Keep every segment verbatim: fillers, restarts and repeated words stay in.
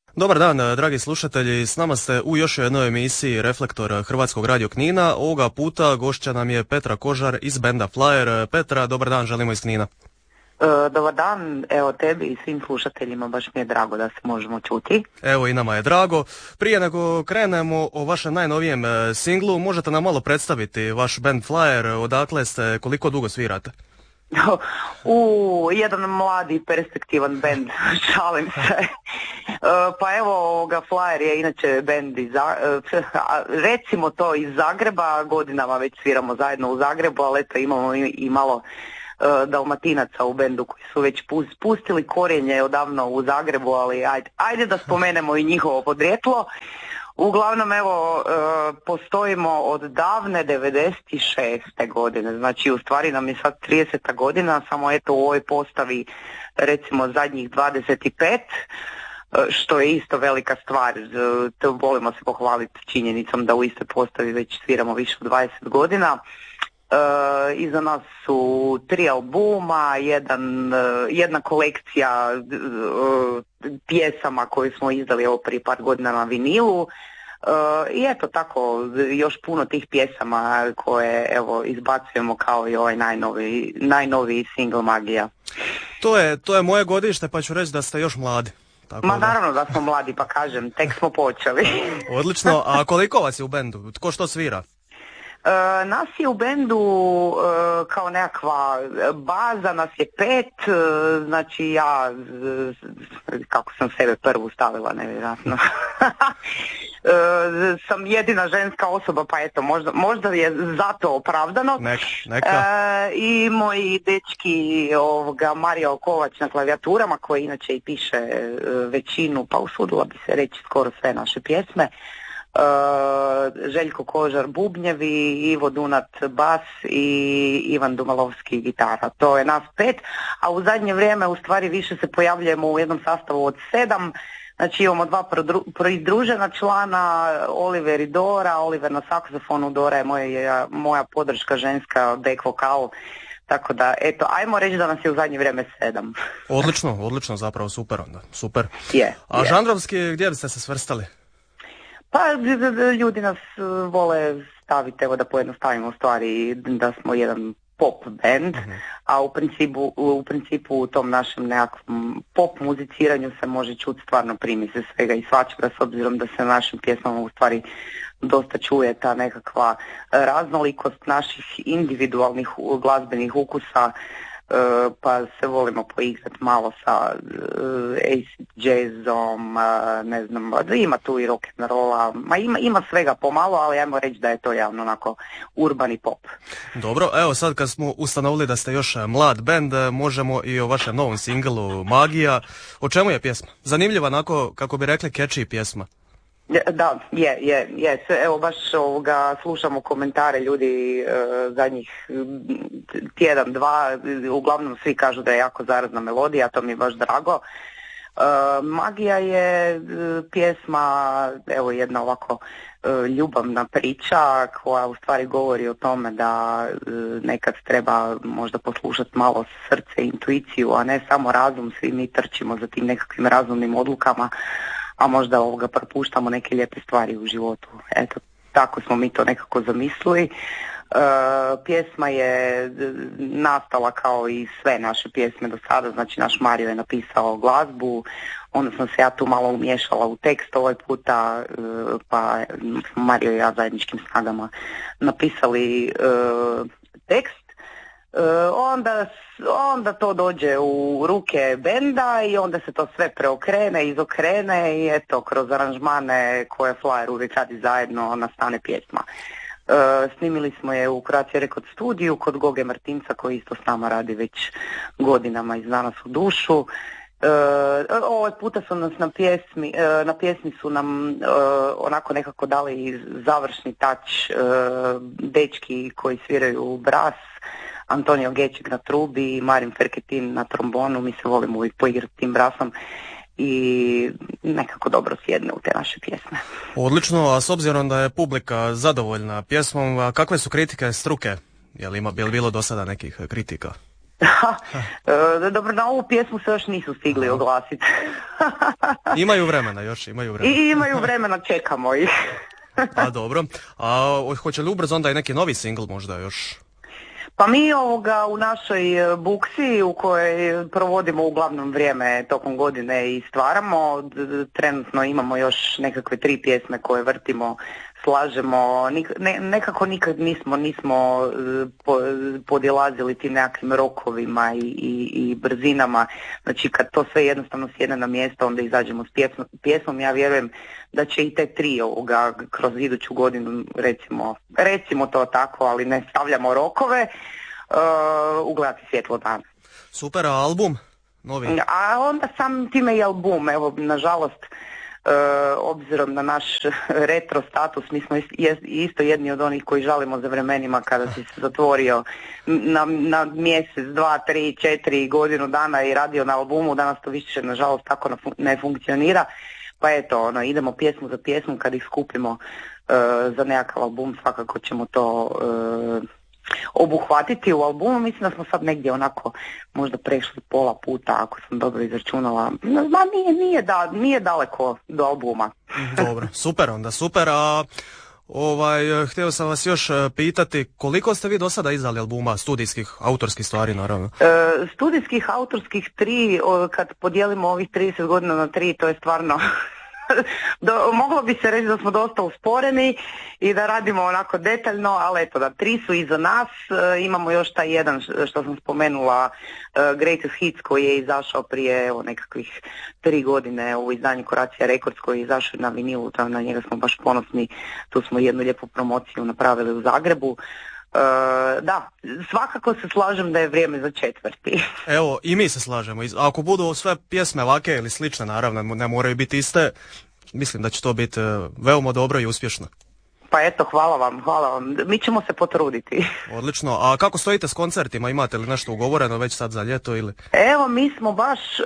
Dobar dan, dragi slušatelji, s nama ste u još jednoj emisiji Reflektor Hrvatskog radio Knina. Ovoga puta gošća nam je Petra Kožar iz benda Flyer. Petra, dobar dan, želimo iz Knina. E, dobar dan, evo tebi i svim slušateljima, baš mi je drago da se možemo čuti. Evo i nama je drago. Prije nego krenemo o vašem najnovijem singlu, možete nam malo predstaviti vaš band Flyer, odakle ste, koliko dugo svirate? U jedan mladi perspektivan bend, šalim se. Pa evo, ovoga Flyer je inače bend iz, recimo to iz Zagreba, godinama već sviramo zajedno u Zagrebu, ali eto imamo i, i malo Dalmatinaca u bendu koji su već pustili korijenje odavno u Zagrebu, ali ajde, ajde da spomenemo i njihovo podrijetlo. Uglavnom, evo, postojimo od davne devedeset šeste godine, znači u stvari nam je sad trideseta godina, samo eto u ovoj postavi recimo zadnjih dvadeset pet, što je isto velika stvar. To volimo se pohvaliti činjenicom da u istoj postavi već sviramo više od dvadeset godina. Uh, iza nas su tri albuma, jedan, uh, jedna kolekcija uh, pjesama koju smo izdali evo prije par godina na vinilu. Uh, I eto tako, još puno tih pjesama koje evo izbacujemo kao i ovaj najnoviji, najnoviji single Magija. To je, to je moje godište, pa ću reći da ste još mladi. Tako Ma da. Naravno da smo mladi, pa kažem, tek smo počeli. Odlično, a koliko vas je u bendu? Tko što svira? E, nas je u bendu e, kao nekakva baza, nas je pet, e, znači ja, e, kako sam sebe prvu stavila, nevjerojatno, e, sam jedina ženska osoba, pa eto, možda, možda je zato opravdano. Neka, neka. E, I moji dečki, ovoga, Marija Okovač na klavijaturama, koji inače i piše e, većinu, pa usudila bi se reći skoro sve naše pjesme. Uh, Željko Kožar bubnjevi, Ivo Dunat bas i Ivan Dumalovski gitara. To je nas pet, a u zadnje vrijeme u stvari više se pojavljujemo u jednom sastavu od sedam. Znači imamo dva pridružena člana, Oliver i Dora. Oliver na saksofonu, Dora je moja, moja podrška ženska, back vokal. Tako da, eto, ajmo reći da nas je u zadnje vrijeme sedam. Odlično, odlično, zapravo super onda, super. Je, a je. Žanrovski, gdje biste se svrstali? Pa ljudi nas vole staviti, evo da pojednostavimo stvari, da smo jedan pop band, uh-huh. a u principu, u principu u tom našem nekakvom pop muziciranju se može čuti stvarno primise svega i svačega, s obzirom da se na našim pjesmama u stvari dosta čuje ta nekakva raznolikost naših individualnih glazbenih ukusa. Uh, pa se volimo poigrati malo sa uh, acid jazzom, uh, ne znam, ima tu i rock and rolla, ma ima, ima svega pomalo, ali ajmo reći da je to javno onako urbani pop. Dobro, evo sad kad smo ustanovili da ste još mlad band, možemo i o vašem novom singlu Magija. O čemu je pjesma? Zanimljiva, onako, kako bi rekli, catchy pjesma. Da, je, je, je. Evo baš ovoga, slušamo komentare ljudi e, zadnjih tjedan, dva, uglavnom svi kažu da je jako zarazna melodija, to mi je baš drago. E, Magija je e, pjesma, evo jedna ovako e, ljubavna priča koja u stvari govori o tome da e, nekad treba možda poslušati malo srce i intuiciju, a ne samo razum, svi mi trčimo za tim nekakvim razumnim odlukama, a možda ovoga propuštamo neke lijepe stvari u životu. Eto, tako smo mi to nekako zamislili. E, pjesma je nastala kao i sve naše pjesme do sada, znači naš Mario je napisao glazbu, onda sam se ja tu malo umiješala u tekst ovaj puta, e, pa Mario i ja zajedničkim snagama napisali e, tekst. Uh, onda, onda to dođe u ruke benda i onda se to sve preokrene, izokrene i eto, kroz aranžmane koje Flyer uvijek radi zajedno nastane pjesma. Uh, snimili smo je u Croatia Record studiju kod Goge Martinca koji isto s nama radi već godinama i zna nas u dušu. Uh, ovaj puta su nas na pjesmi, uh, na pjesmi su nam uh, onako nekako dali završni touch uh, dečki koji sviraju bras, Antonio Gečik na trubi i Marin Ferketin na trombonu. Mi se volimo uvijek poigrati tim brasom i nekako dobro sjedne u te naše pjesme. Odlično, a s obzirom da je publika zadovoljna pjesmom, kakve su kritike struke? Je li ima, je li bilo do sada nekih kritika? Dobro, na ovu pjesmu se još nisu stigli oglasiti. Imaju vremena još, imaju vremena. I imaju vremena, čekamo ih. A dobro, a hoće li ubrzo onda i neki novi singl možda još? Pa mi ovoga u našoj buksi u kojoj provodimo uglavnom vrijeme tokom godine i stvaramo, trenutno imamo još nekakve tri pjesme koje vrtimo, slažemo, ne, nekako nikad nismo, nismo po, podilazili tim nekakvim rokovima i, i, i brzinama, znači kad to sve jednostavno sjedne na mjesto onda izađemo s pjesmom, pjesmom. Ja vjerujem da će i te tri ovoga kroz iduću godinu, recimo, recimo to tako, ali ne stavljamo rokove, uh, ugledati svjetlo dana. Super, a album? Novi? A onda sam time i album, evo, nažalost, Uh, obzirom na naš retro status, mi smo isto jedni od onih koji žalimo za vremenima kada si se zatvorio na, na mjesec, dva, tri, četiri godinu dana i radio na albumu. Danas to više nažalost tako ne funkcionira, pa eto, ono, idemo pjesmu za pjesmu, kad ih skupimo uh, za nekakav album svakako ćemo to uh, obuhvatiti u albumu. Mislim da smo sad negdje onako možda prešli pola puta, ako sam dobro izračunala. Ma nije, nije, da, nije daleko do albuma. Dobro, super onda, super. A ovaj, htio sam vas još pitati, koliko ste vi do sada izdali albuma, studijskih, autorskih stvari naravno? E, studijskih, autorskih tri, kad podijelimo ovih trideset godina na tri, to je stvarno... Do, moglo bi se reći da smo dosta usporeni i da radimo onako detaljno, ali eto da, tri su iza nas, e, imamo još taj jedan što sam spomenula, e, Greatest Hits, koji je izašao prije evo, nekakvih tri godine u izdanju Croatia Records, koji je izašao na vinilu, tam na njega smo baš ponosni, tu smo jednu lijepu promociju napravili u Zagrebu. Uh, da, svakako se slažem da je vrijeme za četvrti. Evo, i mi se slažemo. Ako budu sve pjesme lake ili slične, naravno, ne moraju biti iste, mislim da će to biti veoma dobro i uspješno. Pa eto, hvala vam, hvala vam. Mi ćemo se potruditi. Odlično. A kako stojite s koncertima? Imate li nešto ugovoreno već sad za ljeto ili? Evo, mi smo baš uh,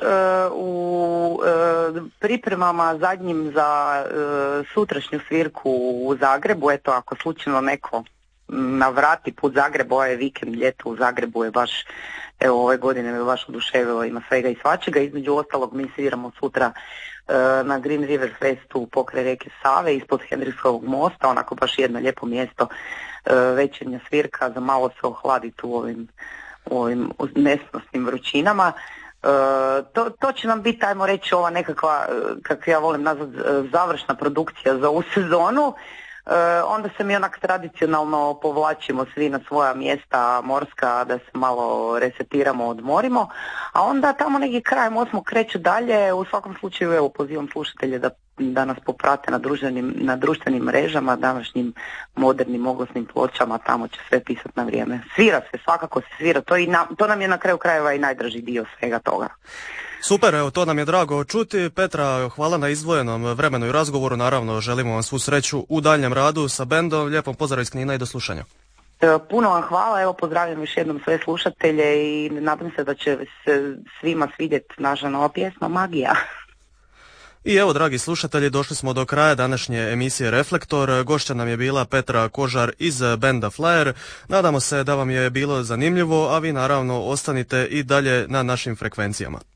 u uh, pripremama zadnjim za uh, sutrašnju svirku u Zagrebu. Eto, ako slučajno neko navrati put Zagreb, ovaj vikend, ljeto u Zagrebu je baš, evo ove godine me baš oduševilo, ima svega i svačega. Između ostalog mi sviramo sutra uh, na Green River Festu pokraj rijeke Save ispod Hendriksovog mosta, onako baš jedno lijepo mjesto, uh, večernja svirka, za malo se ohladiti u ovim, u ovim nesnosnim vrućinama. Uh, to, to će nam biti, ajmo reći, ova nekakva, kako ja volim nazvat, završna produkcija za ovu sezonu. Uh, onda se mi onak tradicionalno povlačimo svi na svoja mjesta morska da se malo resetiramo, odmorimo, a onda tamo negdje krajem osmog kreće dalje. U svakom slučaju evo pozivam slušatelje da, da nas poprate na društvenim, na društvenim mrežama, današnjim modernim oglasnim pločama, tamo će sve pisati na vrijeme. Svira se, svakako se svira, to, i na, to nam je na kraju krajeva i najdraži dio svega toga. Super, evo to nam je drago čuti. Petra, hvala na izdvojenom vremenu i razgovoru, naravno želimo vam svu sreću u daljnjem radu sa bendom. Lijepom pozdrav iz Knina i do slušanja. Puno vam hvala, evo pozdravljam još jednom sve slušatelje i nadam se da će se svima svidjeti naša nova pjesma Magija. I evo, dragi slušatelji, došli smo do kraja današnje emisije Reflektor. Gošća nam je bila Petra Kožar iz benda Flyer. Nadamo se da vam je bilo zanimljivo, a vi naravno ostanite i dalje na našim frekvencijama.